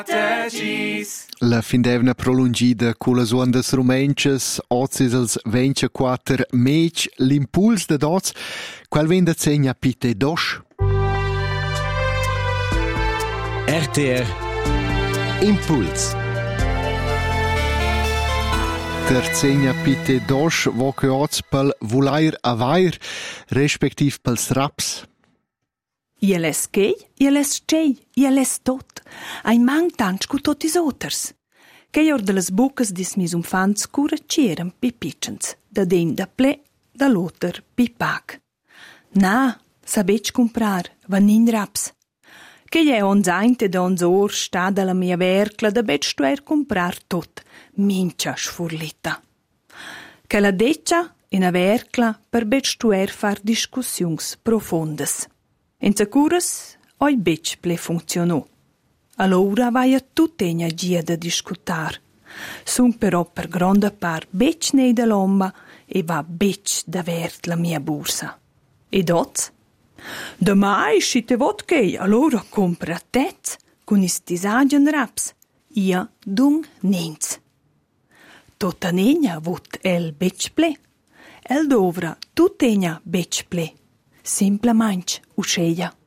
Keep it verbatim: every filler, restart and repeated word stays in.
La findevna prolungida con le ondas rumenches, ozis als ventiquattro mec, l'impuls de dots, qual venda segna pite dos? R T R Impuls. Terzegna pite dos, vo che oz pel vulair avair, respektiv pels raps. Iel es chei, iel es tgei, iel es tot. Ein mang tanch cu tot is oters. Chei or de las bucas dis mis umfants cura c'eran pi pitchens, da den da ple, da loter pi pac. Na, sabetg comprar, vanin raps. Chei è ons ainte da ons or sta da la mia vercla da bet stuer comprar tot, mincia sfurlita. Che la deccia in a vercla per bet stuer far discussions profondas. In securas, oi bec ple funzionò. Allora vai a tutt'egna gia da discutar. Sun però per gronda par bec nei da lomba e va bec da vert la mia bursa. E dots? Da mai scite vot che allora compra tez con istisagen raps. Ia dung nens. Tota negna vot el bec ple. El dovra tutt'egna bec ple. Simplamaing usceia.